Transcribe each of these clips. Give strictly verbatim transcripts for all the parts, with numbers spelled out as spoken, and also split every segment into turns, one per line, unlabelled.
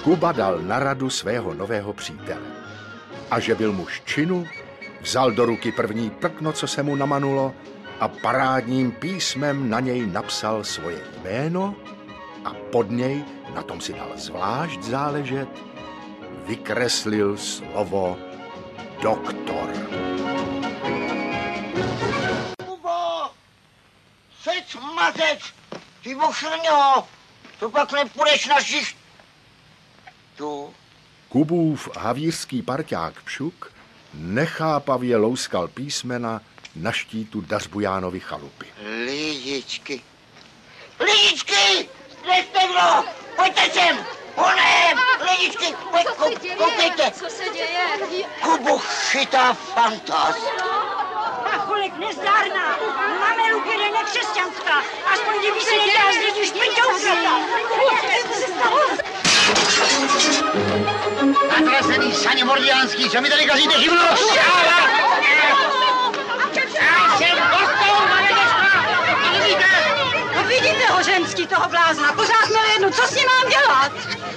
Kuba dal na radu svého nového přítele. A že byl muž činu, vzal do ruky první prkno, co se mu namanulo, a parádním písmem na něj napsal svoje jméno a pod něj, na tom si dal zvlášť záležet, vykreslil slovo doktor.
Kubo! Sec mazec! Ty vošrňo! To pak nepůjdeš na šicht! Tu.
Kubův havířský parťák Pšuk nechápavě louskal písmena na štítu Dařbujánovy chalupy.
Lidičky! Lidičky! Kde jste kdo? Pojďte sem! Honem! Lidičky! Pojď, kou, koukejte!
Co se děje?
Kubu chytá fantaz!
Pacholek nezdárná! Máme ruky nekřesťanská! Aspoň kdyby se nedělá z lidí špiťoukrata! Co se stalo?
Natresený saně mordiánský, co mi tady kazíte živnost? Já jsem doktor, vidíte?
No vidíte ho, ženský, toho blázna, pořád měl jednu, co s ním mám dělat?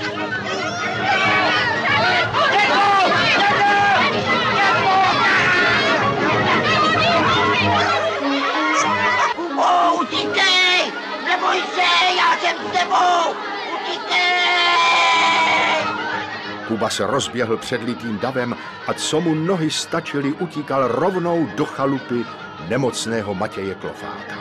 Kubo, utíkej! Neboj se, já jsem s tebou! Utíkej!
Kuba se rozběhl před litým davem a co mu nohy stačily, utíkal rovnou do chalupy nemocného Matěje Klofáta.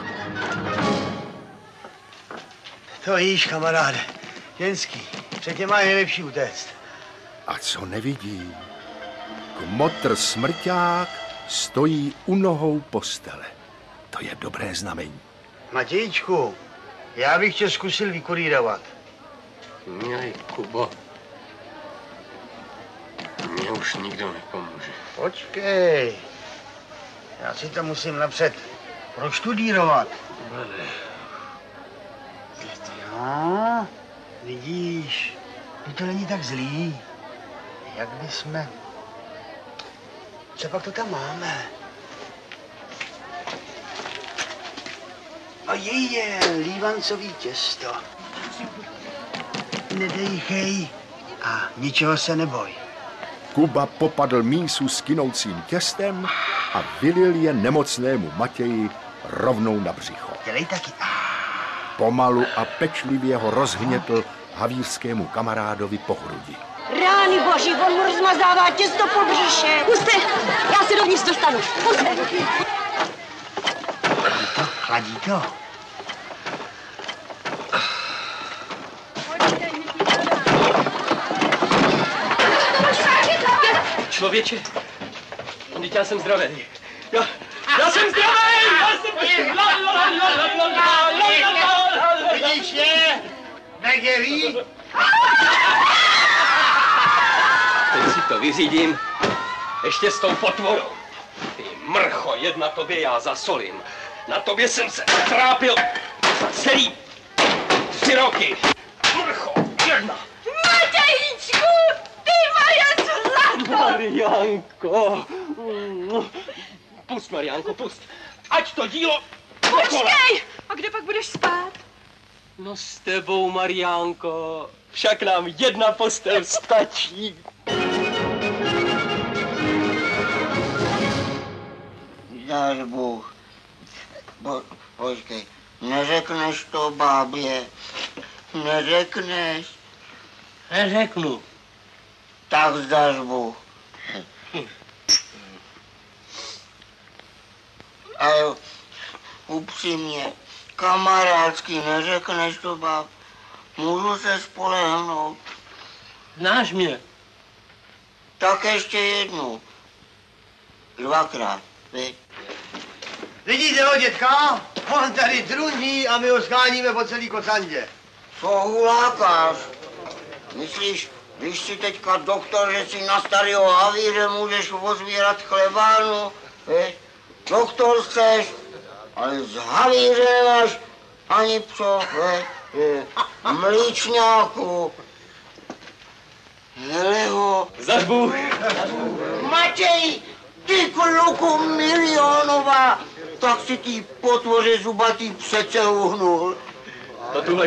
To víš, kamaráde, ženský, před těma je nejlepší utéct.
A co nevidí? Kmotr smrťák stojí u nohou postele. To je dobré znamení.
Matějčku, já bych tě zkusil vykurírovat.
Milý Kubo, mně už nikdo nepomůže.
Počkej, já si to musím napřed proštudírovat.
Blede.
No, vidíš, to není tak zlý. Jak bychom... Co pak to tam máme? A je, lívancový těsto. Nedejchej a ničeho se neboj.
Kuba popadl mísu s kynoucím těstem a vylil je nemocnému Matěji rovnou na břicho.
Dělej taky.
Pomalu a pečlivě ho rozhnětl havířskému kamarádovi po hrudi.
Rány boží, on mu rozmazává těsto po břiše. Puste, já se dovnitř dostanu. Puste.
Chladí to, chladí to.
Člověče, teď já jsem zdravý. Já, já jsem zdravý! Já jsem...
Vidíš je? Negerí?
Teď si to vyřídím. Ještě s tou potvorou. Ty mrcho, jedna tobě já zasolím. Na tobě jsem se trápil za celý tři roky. Mrcho, jedna.
Matějíčku, ty moje zlato!
Mariánko. Pust, Mariánko, pust. Ať to dílo...
Počkej! A kde pak budeš spát?
No s tebou, Mariánko. Však nám jedna postel stačí.
Dáš Bůh. Po, počkej, neřekneš to bábě. Neřekneš.
Neřeknu.
Tak zdáš Bůh. Ale upřímně, kamarádsky, neřekneš to báb. Můžu se spolehnout.
Znáš mě?
Tak ještě jednou. Dvakrát, viď?
Vidíte ho, dětka? On tady druní a my ho skáníme po celý kocandě.
Co hulákáš? Myslíš, když si teďka doktor, že si na starého havíře můžeš ozvírat chlebánu? Viď? Doktor chceš, ale z havíře nemáš ani pso, viď? Mlíčňáku. Hele ho.
Zaž Bůh.
Matěj, ty kluku milionová, tak si ty potvoře zubatý přece uhnul.
To tuhle